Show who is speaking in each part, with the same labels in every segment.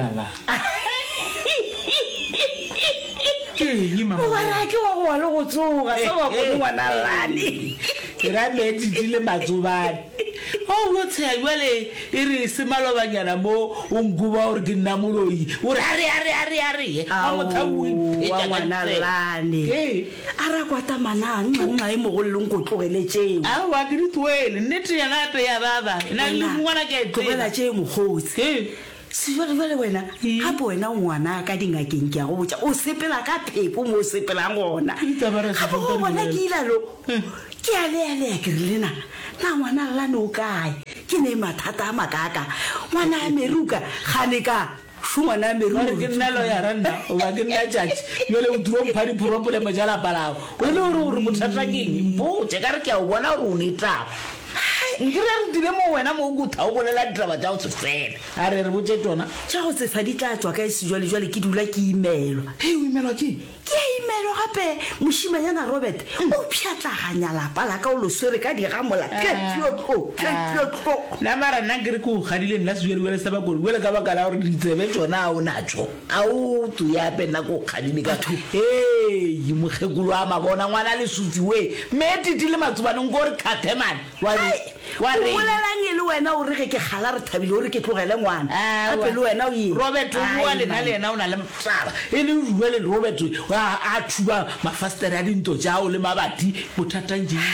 Speaker 1: ala
Speaker 2: Wala ke wa go le go tsoga sa wa go ngwana lane
Speaker 1: ke ra le ditile matsubane o go tsaya jwale e re se malobanyana mo o nguba o re ke nna moloi o re are
Speaker 2: a ngwana lane a ra kwata manang nna e mo go leng go tlogeletseng
Speaker 1: a wa ke ditwele nnete yana te ya baba na le ngwana ke
Speaker 2: tlogela tše mogotsi Sivale wena hapo wena ngwana ka dingakeng ke a go botsa o sepela ka phepo mo sepelang gona hapo bona ke ilalo ke ale ke rilena na ngwana lane o kae ke ne mathata a makaka ngwana a meruka gane ka ngwana a meruka
Speaker 1: ke nna lo ya randa o ba ke nna judge yo le o duro mphadi problem jala palao o le o re bothata ke mpotse ka re ke a o bona o ne tla ngire re dile mo wena mo go tha o bolela ditaba tsa o se fela a re botse tona
Speaker 2: tša go tsefa di tla tswa ka sejwale ke dula ke imelwa
Speaker 1: o imelwa ke
Speaker 2: imelwa gape moshimanyana Robert o pšhatlaganya lapa la ka o lo swere ka digamola tletlo
Speaker 1: na mara nna ke re ke o gadile nna sejwale sa bakori wele ka baka la gore ditsebe tsona a o natso a o tu ya pena go gadile ka mogekolo a mabona ngwana le sutsiwe mme titile matsobaneng go re khathemane
Speaker 2: wa re bolelang le wena o re ke gala re thabile o re ke tlogele ngwana gape le wena o
Speaker 1: Robert o bua le na le yena o na le mtsaba e le ruele Robert a thuba mafastere a dinto jao le mabati bothatang jeng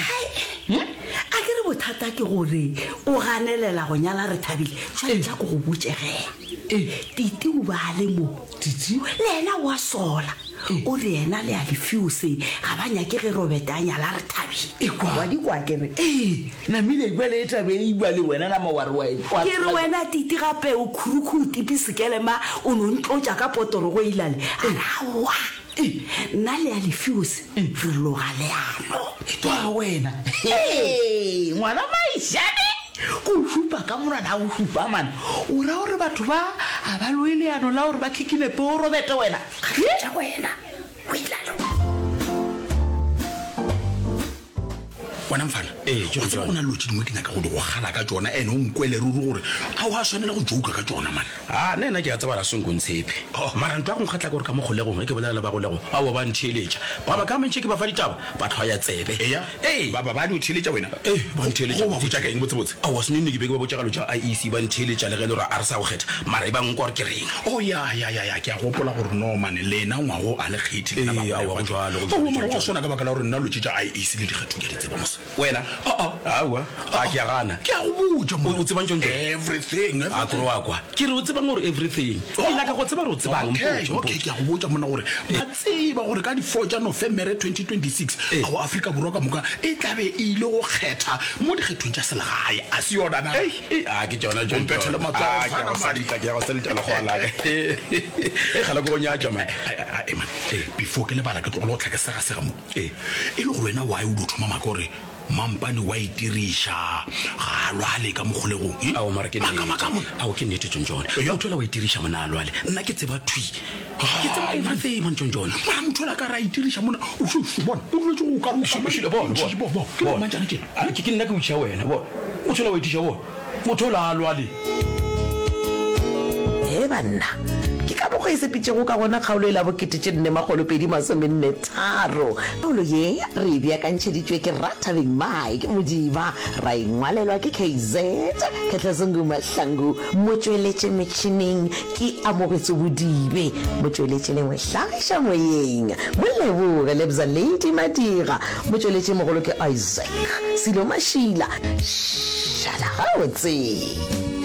Speaker 2: a ke re bothata ke gore o ganelela go nyala re thabile tshwantsa go go botsegela titi o ba le mo
Speaker 1: titi
Speaker 2: le yena wa sola o re yena le a difuse ga ba nyake ge Robert a nyala re thabile wa di kwa ke re
Speaker 1: na mile gwele etabe e bua le wena na mawari wa
Speaker 2: ke re wena titi gape o khurukhu tipi sekelema o no ntlotsa ka potoro go ilale arawa nna le a difuse re loga leano
Speaker 1: twa wena ngwana maishane go shupa ka morana o shupa man o ra gore batho ba a ba loile ano la gore ba kikile pe o Robert wena
Speaker 2: o ilalo
Speaker 3: Wana mfana jo go bona lo tshimo ke nyaka go go gala ka tsona ene o nkwele ruri gore a wa tshwanela go jouka ka tsona man
Speaker 4: nena ke a tsaba la songo ntshepe mara ntwa go khatla gore ka mo golego ke bolela ba golego a wa ba ntheletša ba ka mentse ke ba fa ditaba ba tlhwa ya tsebe
Speaker 3: ba di o theletša wena
Speaker 4: ba ntheletša
Speaker 3: go botsa ka eng botsebotse
Speaker 4: a wa sene ke be ke ba botsa ka lotša IEC ba ntheletša le ge le re a re sa go kgetha mara e bang gore ke reng
Speaker 3: ya ke a gopola gore no man lena ngwago a le kgethi
Speaker 4: a wa go jwalo
Speaker 3: go sona ka baka la gore nna lotšetša IEC le dikgetho ke di tseba mos
Speaker 4: wena awa a ke a gana
Speaker 3: ke a go botsa
Speaker 4: o tsebang tšong
Speaker 3: everything
Speaker 4: a tlo wa kwa ke re o tsebang gore everything ina ka go tseba re o tsebang
Speaker 3: okay ke a go botsa mona gore ba tseba gore ka di 4 tša November 2026 a Afrika Borwa ka moka e tlabe ile go kgetha mo dikgethong tša selegae a se yona na
Speaker 4: a ke tsona jo
Speaker 3: mpethele matsogo
Speaker 4: ke go salita ke go salita le go ala gala go nya jama
Speaker 3: man before ke le bala ke tlo go tlhakesega sega mo e le go wena wa o thoma makore mampane wa itirisha ga lwale ka mogolegong
Speaker 4: a o mara ke nnete tjonjone o thola wa itirisha mona lwale nna ke tseba thui ke tseba everything man tjonjone
Speaker 3: ma mthola ka ra itirisha mona o se bona o tlotse go ka
Speaker 4: shile bo
Speaker 3: manjana
Speaker 4: ke nna ke utsha wena bo o thola wa itisha bo mo thola lwale
Speaker 5: banna ke ka bogo e sepitse go ka gona kgaolo e la bokete nne magolopedi masomenne tharo kgaolo ye re bia kantšheditšwe ke Rathabeng Mai ke Modiba ra ingwalelwa ke KZ Khetlesongu Mahlangu motsweletše metšhineng ke Amogetse Bodibe motsweletše lengwe hlagiša moyeng moleboge Lebza Lady Madira motsweletše mogolo ke Isaac Silo Mashila šala gabotse.